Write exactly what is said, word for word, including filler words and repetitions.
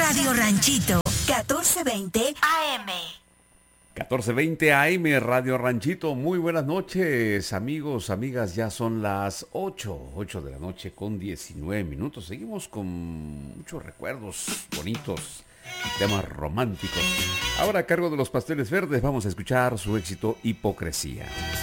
Radio Ranchito, catorce veinte A M. catorce veinte A M, Radio Ranchito. Muy buenas noches, amigos, amigas. Ya son las ocho, ocho de la noche con diecinueve minutos. Seguimos con muchos recuerdos bonitos, temas románticos. Ahora, a cargo de los Pasteles Verdes, vamos a escuchar su éxito Hipocresía.